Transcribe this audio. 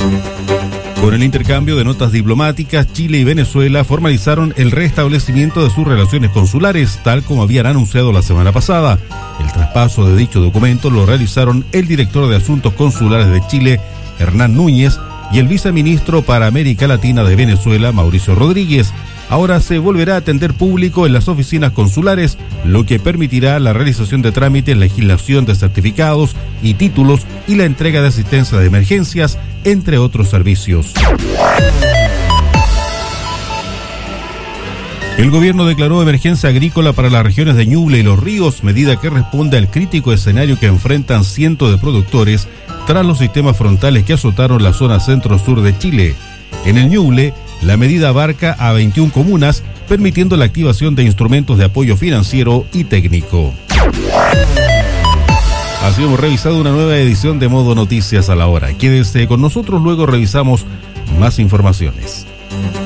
Con el intercambio de notas diplomáticas, Chile y Venezuela formalizaron el restablecimiento de sus relaciones consulares, tal como habían anunciado la semana pasada. El traspaso de dicho documento lo realizaron el director de Asuntos Consulares de Chile, Hernán Núñez, y el viceministro para América Latina de Venezuela, Mauricio Rodríguez. Ahora se volverá a atender público en las oficinas consulares, lo que permitirá la realización de trámites, legislación de certificados y títulos y la entrega de asistencia de emergencias, entre otros servicios. El gobierno declaró emergencia agrícola para las regiones de Ñuble y Los Ríos, medida que responde al crítico escenario que enfrentan cientos de productores tras los sistemas frontales que azotaron la zona centro-sur de Chile. En el Ñuble, la medida abarca a 21 comunas, permitiendo la activación de instrumentos de apoyo financiero y técnico. Así hemos revisado una nueva edición de Modo Noticias a la Hora. Quédese con nosotros, luego revisamos más informaciones.